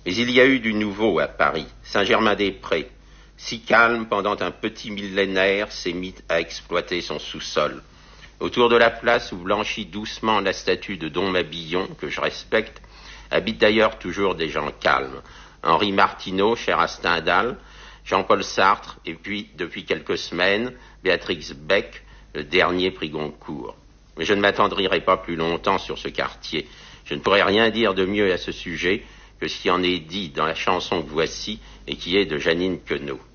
Mais il y a eu du nouveau à Paris, Saint-Germain-des-Prés. Si calme pendant un petit millénaire, s'est mis à exploiter son sous-sol. Autour de la place où blanchit doucement la statue de Dom Mabillon, que je respecte, habitent d'ailleurs toujours des gens calmes. Henri Martineau, cher à Stendhal, Jean-Paul Sartre, et puis, depuis quelques semaines, Béatrix Beck, le dernier prix Goncourt. Mais je ne m'attendrirai pas plus longtemps sur ce quartier. Je ne pourrais rien dire de mieux à ce sujet que ce qui en est dit dans la chanson que voici et qui est de Jeanine Queneau.